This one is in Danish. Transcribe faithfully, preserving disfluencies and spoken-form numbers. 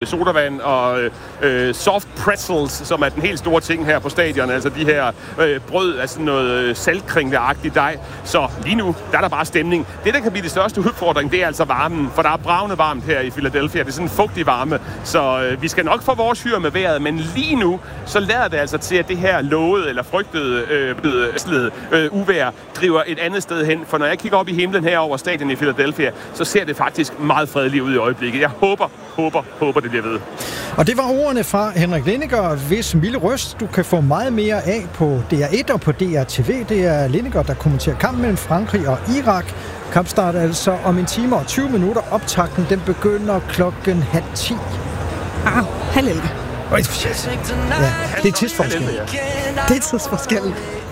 sodavand og øh, soft pretzels, som er den helt store ting her på stadion. Altså de her øh, brød af sådan noget saltkringleagtigt dej. Så lige nu, der er der bare stemning. Det, der kan blive det største udfordring, det er altså varmen. For der er bravende varmt her i Philadelphia. Det er sådan en fugtig varme. Så øh, vi skal nok få vores hyr med vejret. Men lige nu, så lader det altså til, at det her lovede eller frygtede øh, øh, uvejr driver et andet sted hen. For når jeg kigger op i himlen her over stadion i Philadelphia, så ser det faktisk meget fredeligt ud i øjeblikket. Jeg håber, håber, håber, det bliver ved. Og det var ordene fra Henrik Lindiger, hvis milde røst du kan få meget mere af på D R et og på D R T V. Det er Lindiger, der kommenterer kampen mellem Frankrig og Irak. Kampstart altså om en time og tyve minutter. Optakten, den begynder klokken halv ti. Ah, halv elleve. Ja, det er tidsforskel. Det er tidsforskel.